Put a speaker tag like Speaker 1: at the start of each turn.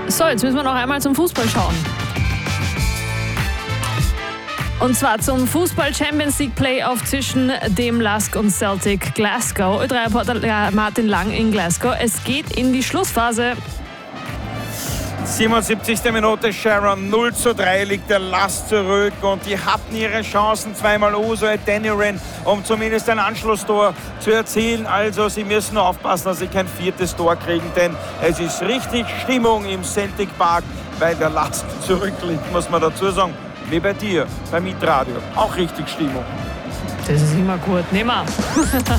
Speaker 1: So, jetzt müssen wir noch einmal zum Fußball schauen. Und zwar zum Fußball-Champions League Playoff zwischen dem LASK und Celtic Glasgow. Ö3-Reporter Martin Lang in Glasgow. Es geht in die Schlussphase.
Speaker 2: 77. Minute, Sharon, 0:3 liegt der LASK zurück und die hatten ihre Chancen, zweimal Uso Adeniran, um zumindest ein Anschlusstor zu erzielen. Also sie müssen nur aufpassen, dass sie kein viertes Tor kriegen, denn es ist richtig Stimmung im Celtic Park, weil der LASK zurückliegt, muss man dazu sagen. Wie bei dir, beim Mitradio. Auch richtig Stimmung.
Speaker 1: Das ist immer gut. Nehmen wir.